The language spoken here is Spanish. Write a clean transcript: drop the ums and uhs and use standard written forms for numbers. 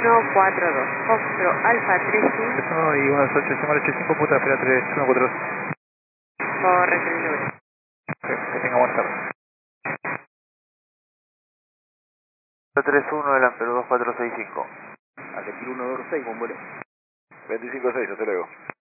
142. Foxtrot Alfa 35. 1 y 128, 5 fila 3142. Correcto, el número. Que tenga buena tarde. 31 del Ampero 2465. Argentina 126, bombero. 25-6, hasta luego.